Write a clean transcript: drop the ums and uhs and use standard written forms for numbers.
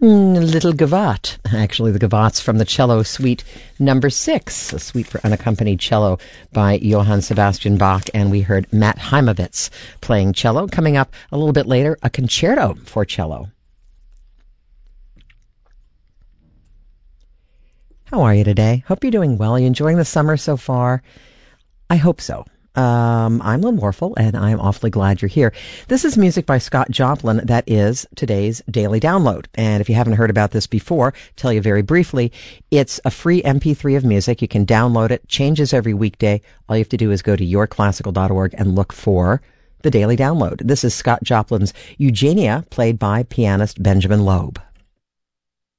Little Gavotte. Actually, the Gavottes from the Cello Suite number 6, a suite for unaccompanied cello by Johann Sebastian Bach, and we heard Matt Heimovitz playing cello. Coming up a little bit later, a concerto for cello. How are you today? Hope you're doing well. Are you enjoying the summer so far? I hope so. I'm Lynn Warfel, and I'm awfully glad you're here. This is music by Scott Joplin that is today's Daily Download. And if you haven't heard about this before, tell you very briefly, it's a free MP3 of music. You can download it. Changes every weekday. All you have to do is go to yourclassical.org and look for the Daily Download. This is Scott Joplin's Eugenia, played by pianist Benjamin Loeb.